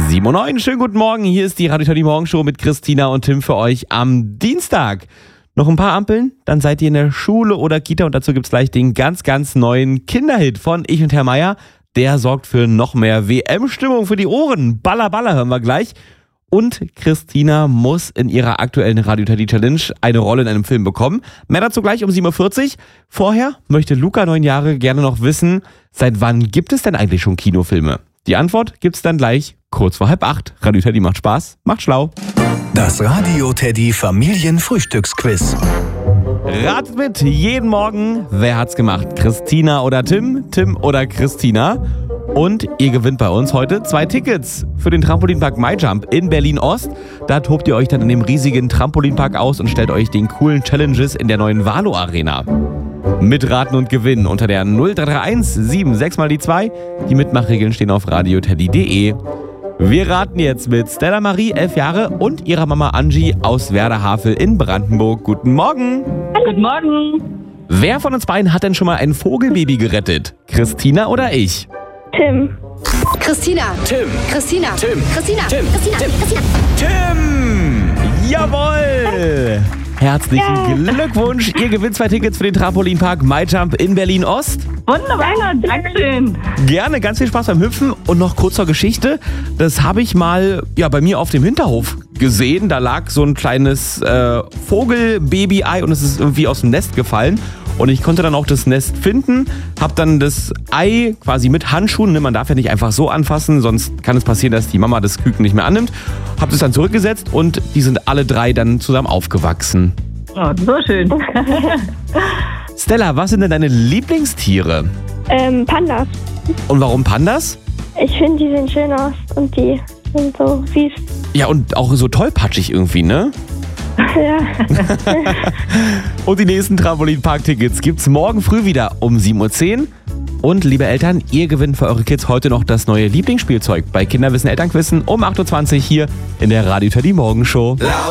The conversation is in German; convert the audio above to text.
7:09, schönen guten Morgen. Hier ist die Radio Teddy Morgenshow mit Christina und Tim für euch am Dienstag. Noch ein paar Ampeln, dann seid ihr in der Schule oder Kita und dazu gibt's gleich den ganz, ganz neuen Kinderhit von Ich und Herr Meier. Der sorgt für noch mehr WM-Stimmung für die Ohren. Baller, Baller hören wir gleich. Und Christina muss in ihrer aktuellen Radio Teddy Challenge eine Rolle in einem Film bekommen. Mehr dazu gleich um 7:40 Uhr. Vorher möchte Luca, 9 Jahre, gerne noch wissen, seit wann gibt es denn eigentlich schon Kinofilme? Die Antwort gibt's dann gleich kurz vor 7:30. Radio Teddy macht Spaß, macht schlau. Das Radio Teddy Familienfrühstücksquiz. Ratet mit jeden Morgen, wer hat's gemacht? Christina oder Tim? Tim oder Christina? Und ihr gewinnt bei uns heute 2 Tickets für den Trampolinpark MyJump in Berlin-Ost. Da tobt ihr euch dann in dem riesigen Trampolinpark aus und stellt euch den coolen Challenges in der neuen Valo Arena. Mitraten und gewinnen unter der 0331 76 mal die 2. Die Mitmachregeln stehen auf radioteddy.de. Wir raten jetzt mit Stella Marie, 11 Jahre, und ihrer Mama Angie aus Werder-Havel in Brandenburg. Guten Morgen. Guten Morgen. Wer von uns beiden hat denn schon mal ein Vogelbaby gerettet? Christina oder ich? Tim. Christina. Tim. Christina. Tim. Christina. Tim. Christina. Tim. Christina. Tim! Jawohl! Herzlichen Glückwunsch. Ihr gewinnt 2 Tickets für den Trampolinpark MyJump in Berlin-Ost. Wunderbar, Dankeschön. Gerne, ganz viel Spaß beim Hüpfen. Und noch kurz zur Geschichte. Das habe ich mal bei mir auf dem Hinterhof gesehen. Da lag so ein kleines Vogelbaby-Ei und es ist irgendwie aus dem Nest gefallen. Und ich konnte dann auch das Nest finden, habe dann das Ei quasi mit Handschuhen, man darf ja nicht einfach so anfassen, sonst kann es passieren, dass die Mama das Küken nicht mehr annimmt, habe es dann zurückgesetzt und die sind alle 3 dann zusammen aufgewachsen. Oh, so schön. Stella, was sind denn deine Lieblingstiere? Pandas. Und warum Pandas? Ich finde, die sehen schön aus und die sind so süß. Ja, und auch so tollpatschig irgendwie, ne? Ja. Und die nächsten Trampolinpark-Tickets gibt's morgen früh wieder um 7:10 Uhr. Und liebe Eltern, ihr gewinnt für eure Kids heute noch das neue Lieblingsspielzeug bei Kinderwissen Elternquissen um 8:20 Uhr hier in der Radio Teddy Morgenshow.